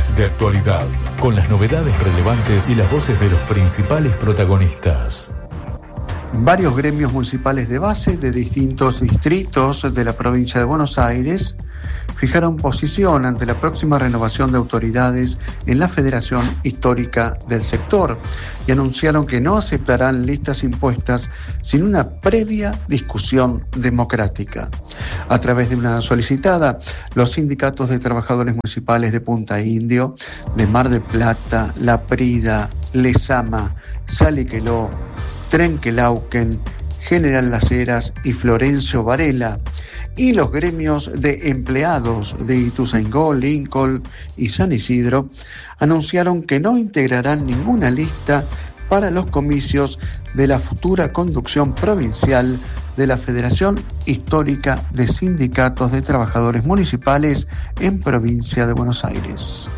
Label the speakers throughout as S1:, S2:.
S1: Claves de actualidad, con las novedades relevantes y las voces de los principales protagonistas.
S2: Varios gremios municipales de base de distintos distritos de la provincia de Buenos Aires fijaron posición ante la próxima renovación de autoridades en la Federación Histórica del sector y anunciaron que no aceptarán listas impuestas sin una previa discusión democrática. A través de una solicitada, los sindicatos de trabajadores municipales de Punta Indio, de Mar del Plata, La Prida, Lezama, Saliqueló, Trenquelauquen, General Las Heras y Florencio Varela, y los gremios de empleados de Ituzaingó, Lincoln y San Isidro anunciaron que no integrarán ninguna lista para los comicios de la futura conducción provincial de la Federación Histórica de Sindicatos de Trabajadores Municipales en Provincia de Buenos Aires.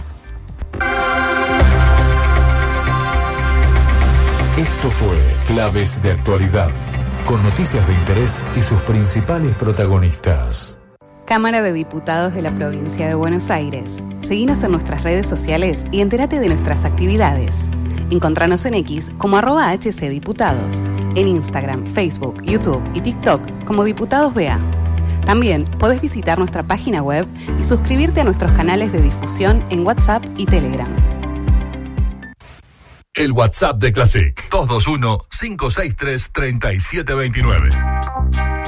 S1: Esto fue Claves de Actualidad, con noticias de interés y sus principales protagonistas.
S3: Cámara de Diputados de la Provincia de Buenos Aires. Seguinos en nuestras redes sociales y entérate de nuestras actividades. Encontranos en X como @HCDiputados, en Instagram, Facebook, YouTube y TikTok como Diputados BA. También podés visitar nuestra página web y suscribirte a nuestros canales de difusión en WhatsApp y Telegram.
S4: El WhatsApp de Classic, 221-563-3729.